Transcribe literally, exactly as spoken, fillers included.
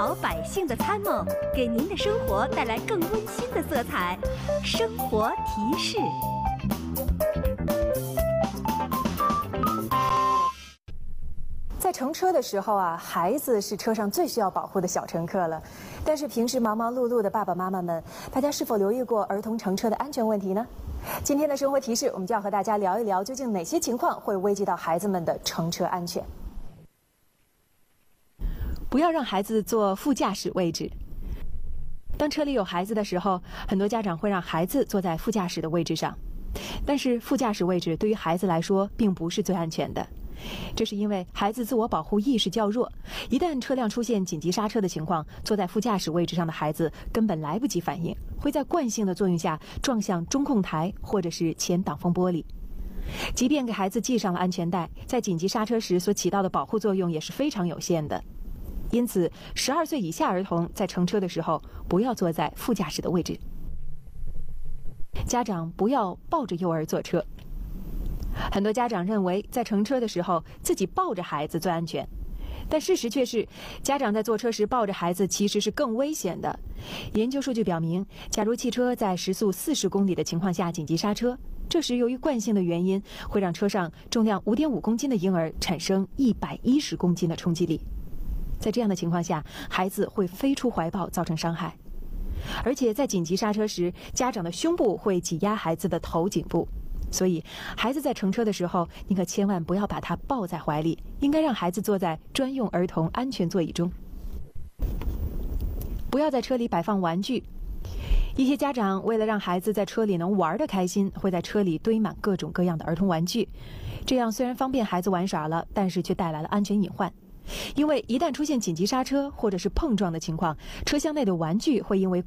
好百姓的参谋，给您的生活带来更温馨的色彩。生活提示。 在乘车的时候啊，孩子是车上最需要保护的小乘客了。但是平时忙忙碌碌的爸爸妈妈们，大家是否留意过儿童乘车的安全问题呢？今天的生活提示，我们就要和大家聊一聊，究竟哪些情况会危及到孩子们的乘车安全。不要让孩子坐副驾驶位置。当车里有孩子的时候，很多家长会让孩子坐在副驾驶的位置上，但是副驾驶位置对于孩子来说并不是最安全的。这是因为孩子自我保护意识较弱，一旦车辆出现紧急刹车的情况，坐在副驾驶位置上的孩子根本来不及反应，会在惯性的作用下撞向中控台或者是前挡风玻璃。即便给孩子系上了安全带，在紧急刹车时所起到的保护作用也是非常有限的。因此，十二岁以下儿童在乘车的时候不要坐在副驾驶的位置。家长不要抱着幼儿坐车。很多家长认为在乘车的时候自己抱着孩子最安全，但事实却是家长在坐车时抱着孩子其实是更危险的。研究数据表明，假如汽车在时速四十公里的情况下紧急刹车，这时由于惯性的原因，会让车上重量五点五公斤的婴儿产生一百一十公斤的冲击力。在这样的情况下，孩子会飞出怀抱造成伤害。而且在紧急刹车时，家长的胸部会挤压孩子的头颈部，所以孩子在乘车的时候，你可千万不要把他抱在怀里，应该让孩子坐在专用儿童安全座椅中。不要在车里摆放玩具。一些家长为了让孩子在车里能玩得开心，会在车里堆满各种各样的儿童玩具，这样虽然方便孩子玩耍了，但是却带来了安全隐患。因为一旦出现紧急刹车或者是碰撞的情况，车厢内的玩具会因为